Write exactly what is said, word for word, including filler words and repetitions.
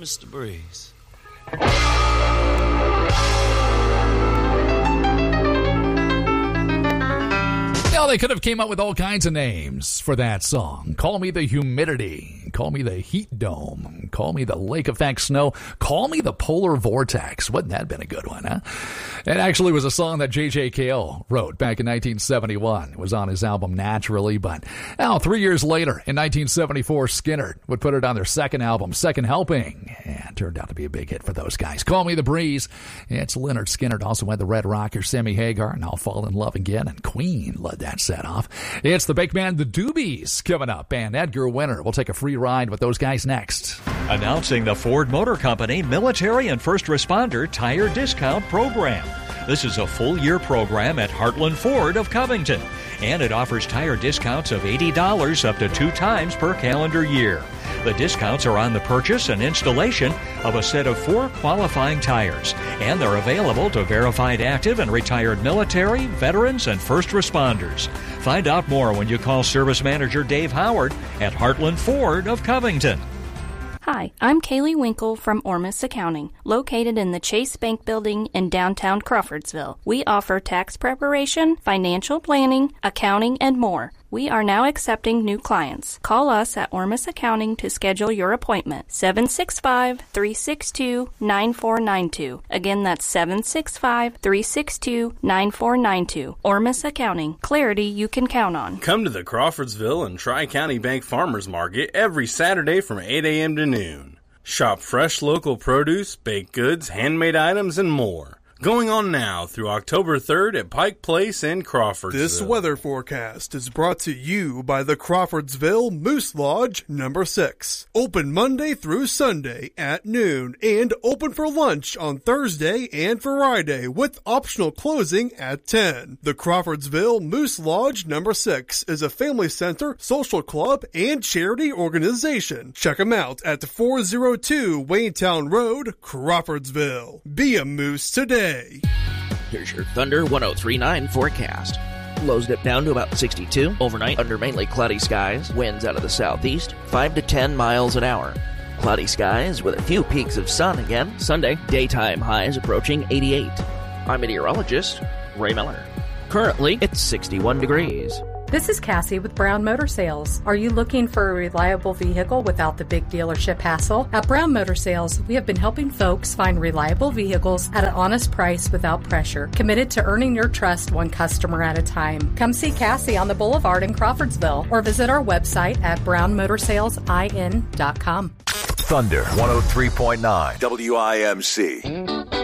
Mister Breeze. Well, they could have came up with all kinds of names for that song. Call me the humidity. Call me the heat dome. Call me the lake effect snow. Call me the polar vortex. Wouldn't that have been a good one, huh? It actually was a song that J J Cale wrote back in nineteen seventy-one. It was on his album Naturally, but now three years later, in nineteen seventy-four, Skynyrd would put it on their second album, Second Helping, and it turned out to be a big hit for those guys. Call Me the Breeze. It's Lynyrd Skynyrd, also had the Red Rocker, Sammy Hagar, and I'll Fall in Love Again, and Queen led that set off. It's the big band, the Doobies, coming up, and Edgar Winter. We'll take a free ride with those guys next. Announcing the Ford Motor Company Military and First Responder Tire Discount Program. This is a full-year program at Heartland Ford of Covington, and it offers tire discounts of eighty dollars up to two times per calendar year. The discounts are on the purchase and installation of a set of four qualifying tires, and they're available to verified active and retired military, veterans, and first responders. Find out more when you call Service Manager Dave Howard at Heartland Ford of Covington. Hi, I'm Kaylee Winkle from Ormus Accounting, located in the Chase Bank Building in downtown Crawfordsville. We offer tax preparation, financial planning, accounting, and more. We are now accepting new clients. Call us at Ormus Accounting to schedule your appointment. seven six five, three six two, nine four nine two. Again, that's seven six five, three six two, nine four nine two. Ormus Accounting. Clarity you can count on. Come to the Crawfordsville and Tri-County Bank Farmers Market every Saturday from eight a.m. to noon. Shop fresh local produce, baked goods, handmade items, and more. Going on now through October third at Pike Place in Crawfordsville. This weather forecast is brought to you by the Crawfordsville Moose Lodge number six. Open Monday through Sunday at noon and open for lunch on Thursday and Friday with optional closing at ten. The Crawfordsville Moose Lodge number six is a family center, social club, and charity organization. Check them out at four oh two Waynetown Road, Crawfordsville. Be a moose today. Here's your Thunder one oh three point nine forecast. Lows dip down to about sixty-two. Overnight, under mainly cloudy skies. Winds out of the southeast, five to ten miles an hour. Cloudy skies with a few peaks of sun again. Sunday, daytime highs approaching eighty-eight. I'm meteorologist Ray Miller. Currently, it's sixty-one degrees. This is Cassie with Brown Motor Sales. Are you looking for a reliable vehicle without the big dealership hassle? At Brown Motor Sales, we have been helping folks find reliable vehicles at an honest price without pressure, committed to earning your trust one customer at a time. Come see Cassie on the Boulevard in Crawfordsville or visit our website at brown motor sales in dot com. Thunder one oh three point nine W I M C.